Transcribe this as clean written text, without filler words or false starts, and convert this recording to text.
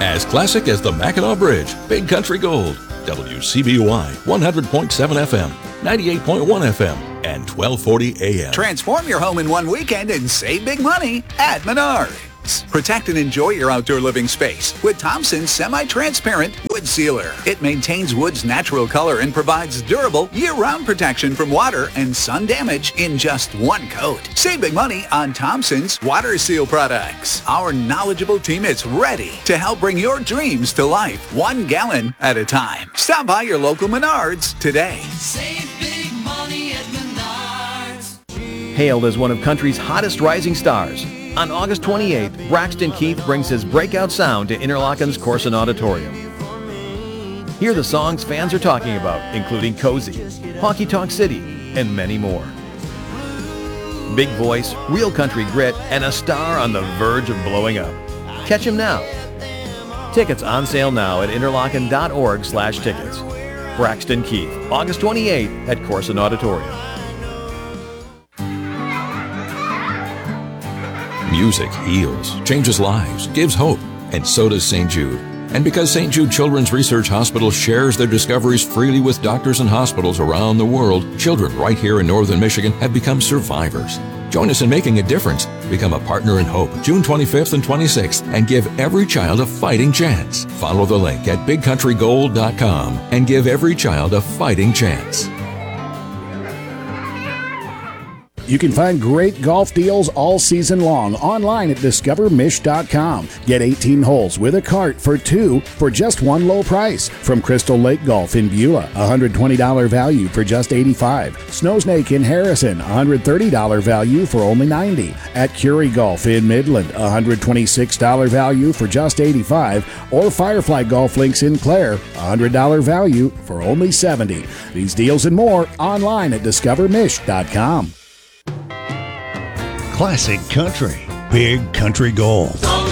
As classic as the Mackinac Bridge, Big Country Gold. WCBY 100.7 FM, 98.1 FM, and 1240 AM. Transform your home in one weekend and save big money at Menards. Protect and enjoy your outdoor living space with Thompson's semi-transparent wood sealer. It maintains wood's natural color and provides durable year-round protection from water and sun damage in just one coat. Save big money on Thompson's water seal products. Our knowledgeable team is ready to help bring your dreams to life 1 gallon at a time. Stop by your local Menards today. Save big money at Menards. Hailed as one of country's hottest rising stars, on August 28th, Braxton Keith brings his breakout sound to Interlochen's Corson Auditorium. Hear the songs fans are talking about, including Cozy, Honky Tonk City, and many more. Big voice, real country grit, and a star on the verge of blowing up. Catch him now. Tickets on sale now at interlochen.org/tickets. Braxton Keith, August 28th at Corson Auditorium. Music heals, changes lives, gives hope, and so does St. Jude. And because St. Jude Children's Research Hospital shares their discoveries freely with doctors and hospitals around the world, children right here in northern Michigan have become survivors. Join us in making a difference. Become a partner in hope June 25th and 26th and give every child a fighting chance. Follow the link at bigcountrygold.com and give every child a fighting chance. You can find great golf deals all season long online at discovermish.com. Get 18 holes with a cart for 2 for just one low price. From Crystal Lake Golf in Beulah, $120 value for just $85. Snowsnake in Harrison, $130 value for only $90. At Curie Golf in Midland, $126 value for just $85. Or Firefly Golf Links in Clare, $100 value for only $70. These deals and more online at discovermish.com. Classic Country, Big Country Gold.